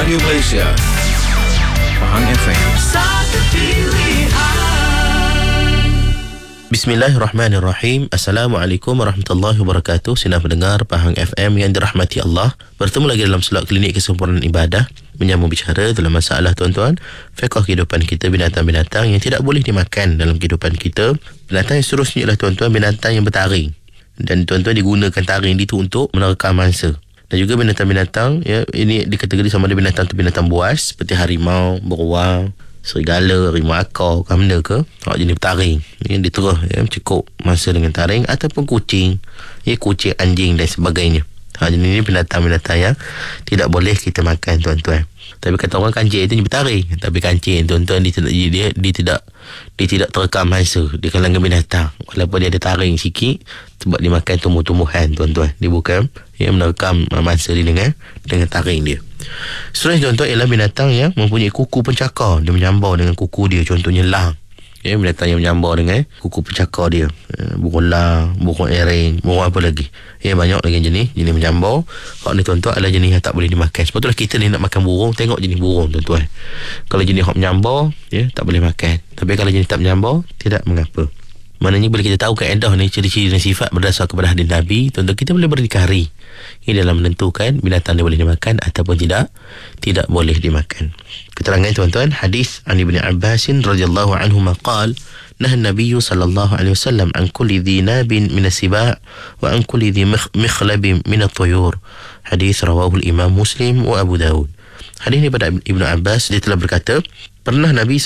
Radio Malaysia, Pahang FM. Satu pilihan. Bismillahirrahmanirrahim. Assalamualaikum warahmatullahi wabarakatuh. Sinar pendengar Pahang FM yang dirahmati Allah, bertemu lagi dalam slot klinik kesempurnaan ibadah, menyambung bicara dalam masalah tuan-tuan fiqh kehidupan kita, binatang-binatang yang tidak boleh dimakan dalam kehidupan kita. Binatang yang seterusnya ialah tuan-tuan binatang yang bertaring, dan tuan-tuan digunakan taring itu untuk menerkam mangsa. Dan juga binatang-binatang, ya, ini dikategori sama ada binatang tu binatang buas seperti harimau, beruang, serigala, harimau akar, benda ke jenis taring, ya, diterus, ya, cukup masa dengan taring, ataupun kucing, ya, kucing, anjing dan sebagainya. Jenis ini binatang-binatang yang tidak boleh kita makan, tuan-tuan. Tapi kata orang kancing itu bertaring, tapi kancing, tuan-tuan, dia tidak terekam mangsa di kalangan binatang, walaupun dia ada taring sikit, sebab dia makan tumbuh-tumbuhan, tuan-tuan. Dia bukan merekam mangsa dia dengan taring dia. Seterusnya, tuan-tuan, ialah binatang yang mempunyai kuku pencakar. Dia menyambar dengan kuku dia, contohnya lang. Ya, binatang yang menyambar dengan kuku pencakar dia, burung lang, burung erin, burung apa lagi, ya, banyak lagi jenis menyambar. Hak ni, tuan-tuan, adalah jenis yang tak boleh dimakan. Sebab itulah kita ni nak makan burung, tengok jenis burung, tuan-tuan. Kalau jenis hak menyambar, ya, tak boleh makan. Tapi kalau jenis tak menyambar, tidak mengapa. Maknanya bila kita tahu kaedah ni, ciri-ciri dan sifat berdasar kepada hadis Nabi, tuan-tuan, kita boleh berdikari ini dalam menentukan binatang dia boleh dimakan ataupun tidak boleh dimakan. Keterangan, tuan-tuan, hadis an Ibn Abbas radhiyallahu anhu qala naha an-nabiy sallallahu alaihi wasallam an kulli dhi nabin min as-siba' wa an kulli dhi mikhlabin min at-tuyur. Hadis rawahu al-Imam Muslim wa Abu Daud. Hadis ini pada Ibn Abbas, dia telah berkata, pernah Nabi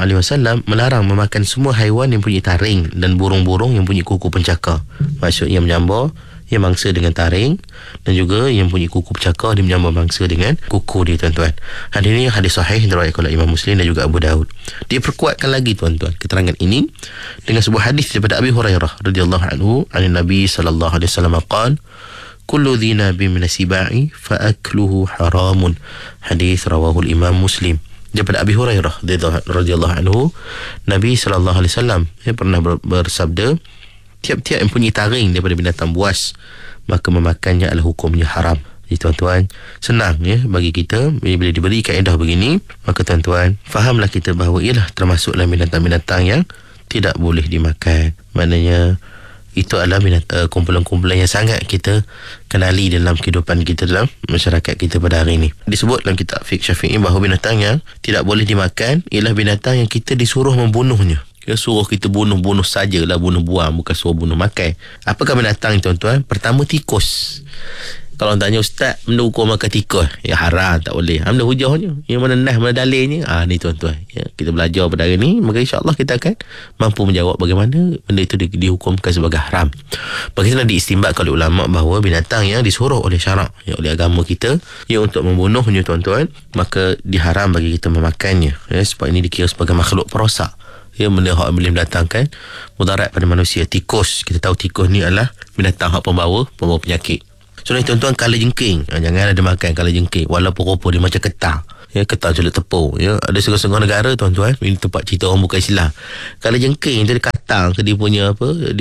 SAW melarang memakan semua haiwan yang punya taring dan burung-burung yang punya kuku pencakar. Maksudnya menyambar, yang mangsa dengan taring, dan juga yang punya kuku pencakar, dia menyambar mangsa dengan kuku dia, tuan-tuan. Hadis ini hadis sahih diriwayatkan oleh Imam Muslim dan juga Abu Daud. Dia perkuatkan lagi, tuan-tuan, keterangan ini dengan sebuah hadis daripada Abi Hurairah radhiyallahu anhu an Nabi sallallahu alaihi wasallam qala kullu dhi nabin min as-siba'i fa akluhu haramun. Hadis rawahu al-Imam Muslim. Daripada Abi Hurairah radhiyallahu anhu, Nabi sallallahu alaihi wasallam pernah bersabda, tiap-tiap yang punya taring daripada binatang buas, maka memakannya adalah hukumnya haram. Jadi, tuan-tuan, senang, ya, bagi kita bila diberi kaedah begini, maka, tuan-tuan, fahamlah kita bahawa ialah termasuklah binatang-binatang yang tidak boleh dimakan. Maknanya itu adalah kumpulan-kumpulan yang sangat kita kenali dalam kehidupan kita, dalam masyarakat kita pada hari ini. Disebut dalam kitab fiqh Syafi'i bahawa binatang yang tidak boleh dimakan ialah binatang yang kita disuruh membunuhnya. Dia suruh kita bunuh sajalah, bunuh buang, bukan suruh bunuh makan. Apakah binatang, tuan-tuan? Pertama, tikus. Kalau orang tanya, ustaz, benda hukum makan tikus? Ya, haram, tak boleh. Benda hujahnya, yang mana nas, mana dalilnya? Ni, tuan-tuan, ya, kita belajar pada hari ni, maka insya-Allah kita akan mampu menjawab bagaimana benda itu dihukumkan sebagai haram. Bagaimana diistimbatkan oleh ulama bahawa binatang yang disuruh oleh syarak, ya, oleh agama kita, ya, untuk membunuhnya, tuan-tuan, maka diharam bagi kita memakannya, ya, sebab ini dikira sebagai makhluk perosak, ya, benda yang boleh mendatangkan mudarat pada manusia. Tikus, kita tahu tikus ni adalah binatang hak pembawa penyakit. So, tuan-tuan, kalajengking, jangan ada makan kalajengking, walaupun rupa dia macam ketang, ya, ketang celup tepung, ya. Ada setengah negara, tuan-tuan, ini tempat cerita orang bukan Islam, kalajengking tu dia katang ke, dia punya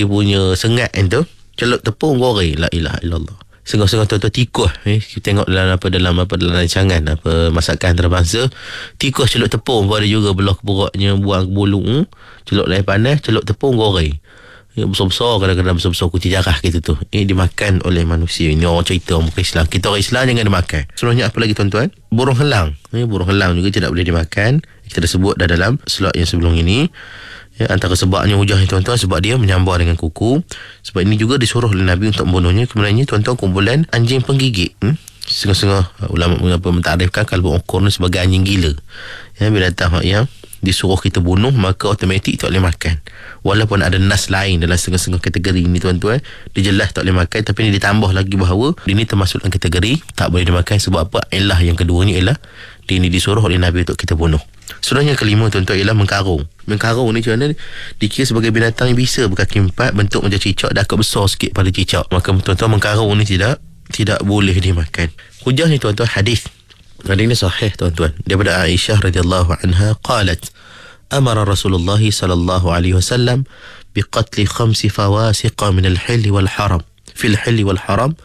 sengat tu, celup tepung, goreng, la ilaha illallah. Setengah-setengah, tuan-tuan, tikus, kita tengok dalam rancangan masakan antarabangsa, tikus celup tepung pun ada juga, belah keperutnya, buang ke bulu, celup air panas, celup tepung, goreng, ya, besar-besar, kadang-kadang besar-besar kucing jarah kita tu, dimakan oleh manusia. Ini orang cerita orang bukan Islam. Kita orang Islam jangan dimakan. Seterusnya apa lagi, tuan-tuan? Burung helang, burung helang juga tidak boleh dimakan. Kita dah sebut dah dalam slot yang sebelum ini, ya, antara sebabnya hujah ni, tuan-tuan, sebab dia menyambar dengan kuku. Sebab ini juga disuruh oleh Nabi untuk membunuhnya. Kemudiannya, tuan-tuan, kumpulan anjing penggigit. Setengah-setengah ulama mentarifkan kalbu ukur ni sebagai anjing gila, ya, binatang yang disuruh kita bunuh, maka automatik tak boleh makan. Walaupun ada nas lain dalam setengah-setengah kategori ini, tuan-tuan, dia jelas tak boleh makan, tapi ini ditambah lagi bahawa ini termasuk dalam kategori tak boleh dimakan. Sebab apa? Ilah yang keduanya ialah dia ini disuruh oleh Nabi untuk kita bunuh. Seterusnya, kelima, tuan-tuan, ialah mengkarung. Mengkarung ni, macam mana? Dikira sebagai binatang yang bisa berkaki empat, bentuk macam cicak, dan agak besar sikit pada cicak. Maka, tuan-tuan, mengkarung ni tidak boleh dimakan. Hujah ni, tuan-tuan, hadis. Hadis ini sahih, tuan-tuan, daripada Aisyah radhiyallahu anha qalat amara Rasulullah sallallahu alaihi wasallam biqatli 5 fawasiq min al-hill wal haram fil hill wal haram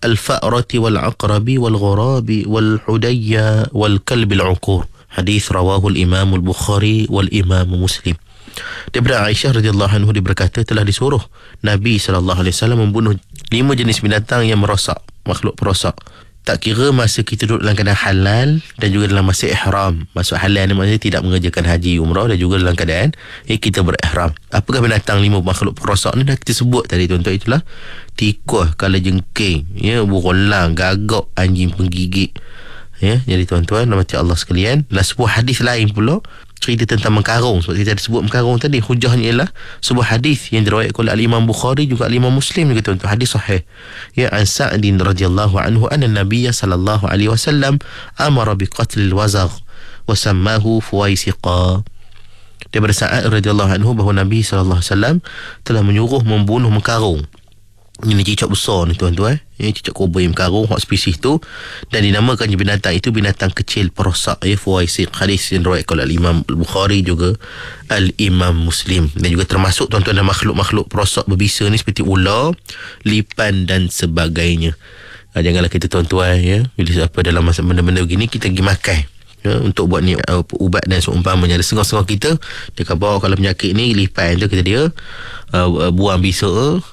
al-fa'rati wal-aqrabi wal-ghurabi wal-hudayya wal-kalbi al-uqur. Hadis rawahu al-Imam al-Bukhari wal-Imam Muslim. Daripada Aisyah radhiyallahu anhu dia berkata, telah disuruh Nabi SAW membunuh 5 jenis binatang yang merosak, makhluk perosak. Tak kira masa kita duduk dalam keadaan halal dan juga dalam masa ihram. Maksud halal ni maksudnya tidak mengerjakan haji umrah dan juga dalam keadaan kita berihram. Apakah binatang 5 makhluk perosak ni dah kita sebut tadi tuan-tuan, itulah tikus, kalajengking, burung elang, gagak, anjing penggigit. Jadi tuan-tuan rahmati Allah sekalian, dalam sebuah hadis lain pula cerita tentang mengkarung. Sebab kita ada sebut mengkarung tadi, hujahnya ialah sebuah hadis yang diriwayatkan oleh Al-Imam Bukhari juga Al-Imam Muslim juga tuan-tuan, hadis sahih. An Sa'din radhiyallahu anhu anna Nabiy sallallahu alaihi wasallam amara biqatl al-wazagh wa sammahu fuwaisiqa. Daripada Sa'ad radhiyallahu anhu bahawa Nabi sallallahu alaihi wasallam telah menyuruh membunuh mengkarung. Ini cicak besar ni tuan-tuan, cicak koboi mengkarung, hak spesies tu, dan dinamakan binatang itu binatang kecil perosak, fuwaisiq. Hadis yang diriwayatkan oleh Imam Bukhari juga Al-Imam Muslim. Dan juga termasuk tuan-tuan dan makhluk-makhluk perosak berbisa ni seperti ular, lipan dan sebagainya. Janganlah kita tuan-tuan bila apa dalam masa benda-benda begini kita pergi makan untuk buat ni ubat dan seumpamanya. Ada setengah-setengah kita dia kata kalau penyakit ni lipan tu kita dia buang bisa,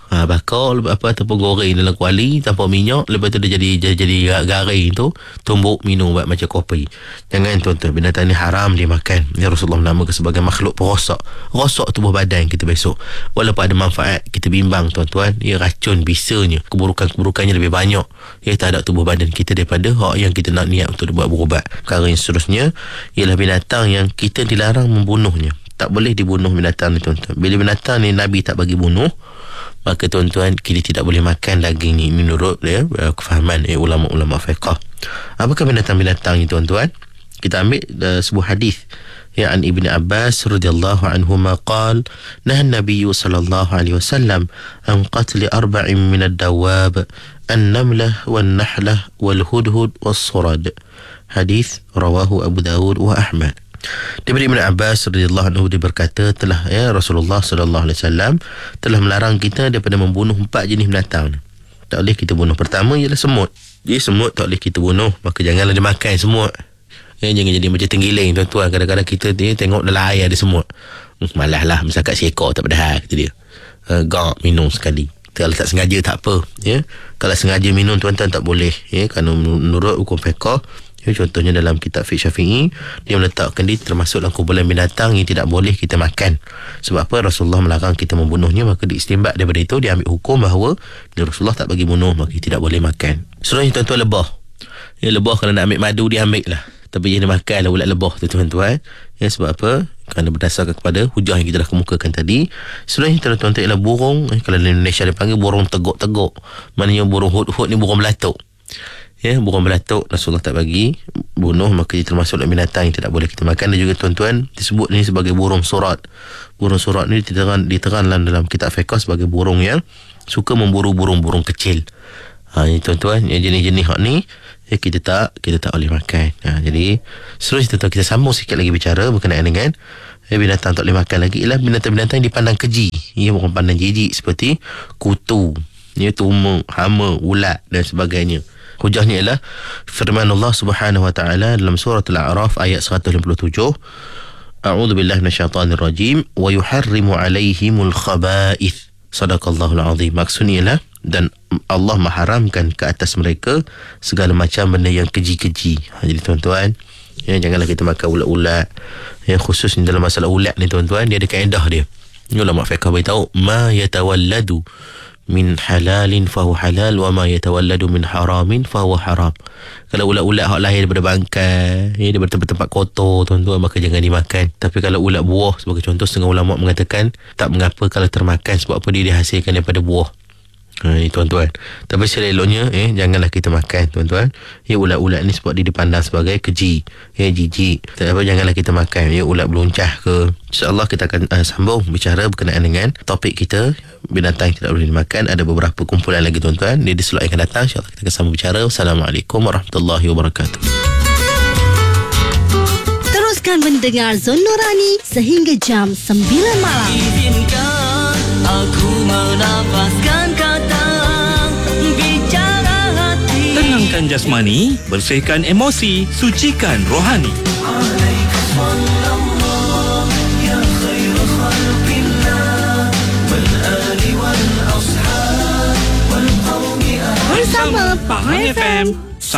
bakar apa ataupun goreng dalam kuali tanpa minyak, lepas tu dia jadi garing tu, tumbuk minum buat macam kopi. Jangan tuan-tuan, binatang ni haram dimakan. Rasulullah menamakan sebagai makhluk perosak, rosak tubuh badan kita besok. Walaupun ada manfaat, kita bimbang tuan-tuan, racun bisanya, keburukannya lebih banyak terhadap tubuh badan kita daripada hak yang kita nak niat untuk buat berubat. Perkara yang seterusnya ialah binatang yang kita dilarang membunuhnya. Tak boleh dibunuh binatang ni tuan-tuan. Bila binatang ni Nabi tak bagi bunuh, maka tuan-tuan kita tidak boleh makan daging ni. Ini menurut kefahaman ulama-ulama fiqh. Apakah binatang-binatang ni tuan-tuan? Kita ambil sebuah hadis an Ibn Abbas radhiyallahu anhuma qala naha an-nabiy sallallahu alaihi wasallam an qatl arba'in min ad-dawab an-namlah wan-nahlah wal-hudhud was-surad. Hadis rawahu Abu Dawud wa Ahmad. Daripada Ibn Abbas radhiyallahu anhu dia berkata, telah Rasulullah sallallahu alaihi wasallam telah melarang kita daripada membunuh 4 jenis binatang. Tak boleh kita bunuh. Pertama ialah semut. Semut tak boleh kita bunuh, maka janganlah dia makan semut. Jangan jadi macam tenggiling tuan-tuan. Kadang-kadang kita tengok dalam air ada semut, malas lah, misalkan seekor tak padahal kata dia, gak minum sekali. Kalau tak sengaja tak apa, kalau sengaja minum tuan-tuan tak boleh, kerana menurut hukum fiqh, contohnya dalam kitab fiqh Syafi'i, dia meletakkan dia termasuk dalam kumpulan binatang yang tidak boleh kita makan. Sebab apa? Rasulullah melarang kita membunuhnya, maka diistinbat daripada itu dia ambil hukum bahawa bila Rasulullah tak bagi bunuh, maka tidak boleh makan. Seterusnya tuan-tuan, lebah. Lebah kalau nak ambil madu dia ambil lah, tapi dia makan lah ulat lebah tu tuan-tuan. Sebab apa? Kerana berdasarkan kepada hujah yang kita dah kemukakan tadi. Seterusnya tuan-tuan ialah burung, kalau di Indonesia dia panggil burung teguk-teguk. Maknanya burung hud-hud ni burung belatuk. Burung belatuk Rasulullah tak bagi bunuh, maka dia termasuk dalam binatang yang tidak boleh kita makan. Dan juga tuan-tuan disebut ni sebagai burung surat. Burung surat ni diterang dalam kitab fiqh sebagai burung yang suka memburu burung-burung kecil. Ini tuan-tuan, yang jenis-jenis hak ni kita tak boleh makan. Jadi seterusnya tuan-tuan, kita sambung sikit lagi bicara berkenaan dengan binatang tak boleh makan lagi ialah binatang-binatang yang dipandang keji. Ia bukan pandang jijik seperti kutu, tumung, hama, ulat dan sebagainya. Hujahnya ialah firman Allah Subhanahu wa taala dalam surah Al-A'raf ayat 157. A'udzu billahi minasyaitonir rajim wa yuharrimu 'alaihimul khaba'ith. Sadaqallahul azim. Maksudnya ialah dan Allah mengharamkan ke atas mereka segala macam benda yang keji-keji. Jadi tuan-tuan, janganlah kita makan ulat-ulat. Khususnya dalam masalah ulat ni tuan-tuan, dia ada kaedah dia. Ulama fiqh beritahu ma yatawalladu min halalin fahu halal wa ma yatawalladu min haramin fahu haram. Kalau ulat-ulat hak lahir daripada bangkai, daripada tempat-tempat kotor tuan-tuan, maka jangan dimakan. Tapi kalau ulat buah sebagai contoh, setengah ulama mengatakan tak mengapa kalau termakan. Sebab apa? Dia dihasilkan daripada buah. Ini tuan-tuan. Tapi seleloknya janganlah kita makan tuan-tuan. Ulat-ulat ni sebab dia dipandang sebagai keji, jijik. Tapi janganlah kita makan. Ulat beluncah ke. InsyaAllah kita akan sambung bicara berkenaan dengan topik kita, binatang yang tidak boleh dimakan. Ada beberapa kumpulan lagi tuan-tuan. Di slot yang akan datang InsyaAllah kita akan sambung bicara. Assalamualaikum warahmatullahi wabarakatuh. Teruskan mendengar Zon Nurani sehingga jam 9 malam. Izinkan aku menapaskan kata bicara jasmani, bersihkan emosi, sucikan rohani. Bersama Pahang FM.